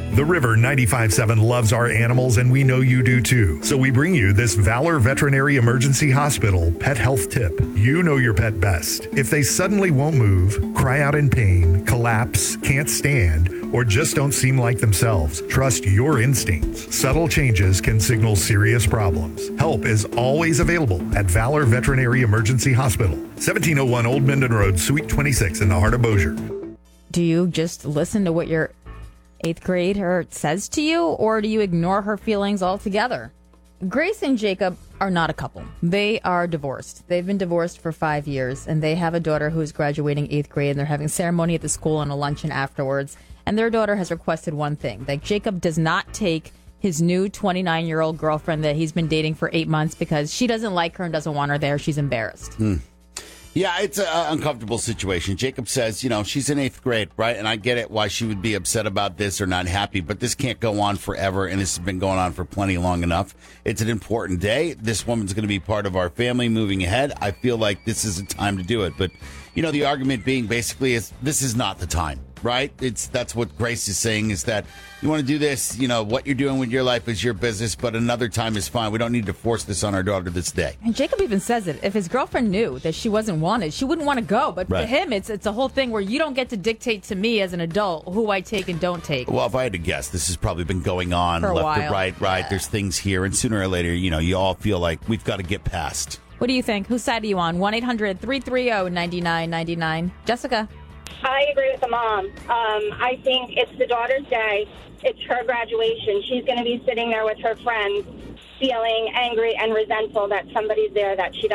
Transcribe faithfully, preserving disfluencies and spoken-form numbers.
The River ninety-five point seven loves our animals, and we know you do too. So we bring you this Valor Veterinary Emergency Hospital pet health tip. You know your pet best. If they suddenly won't move, cry out in pain, collapse, can't stand, or just don't seem like themselves, trust your instincts. Subtle changes can signal serious problems. Help is always available at Valor Veterinary Emergency Hospital, seventeen oh one Old Minden Road, Suite twenty-six in the heart of Bossier. Do you just listen to what your eighth grader says to you, or do you ignore her feelings altogether? Grace and Jacob are not a couple. They are divorced. They've been divorced for five years, and they have a daughter who is graduating eighth grade, and they're having a ceremony at the school and a luncheon afterwards. And their daughter has requested one thing, that Jacob does not take his new twenty-nine-year-old girlfriend that he's been dating for eight months because she doesn't like her and doesn't want her there. She's embarrassed. Hmm. Yeah, it's an uncomfortable situation. Jacob says, you know, she's in eighth grade, right? And I get it why she would be upset about this or not happy, but this can't go on forever, and this has been going on for plenty long enough. It's an important day. This woman's going to be part of our family moving ahead. I feel like this is a time to do it. But, you know, the argument being basically is this is not the time, right? It's that's what Grace is saying, is that you want to do this, you know, what you're doing with your life is your business, but another time is fine. We don't need to force this on our daughter this day. And Jacob even says it. If his girlfriend knew that she wasn't wanted, she wouldn't want to go. But Right. for him, it's it's a whole thing where you don't get to dictate to me as an adult who I take and don't take. Well, if I had to guess, this has probably been going on For a left while. to right, right. Yeah. There's things here, and sooner or later, you know, you all feel like we've got to get past. What do you think? Whose side are you on? one eight hundred three three zero nine nine nine nine. Jessica? I agree with the mom. Um, I think it's the daughter's day. It's her graduation. She's going to be sitting there with her friends feeling angry and resentful that somebody's there that she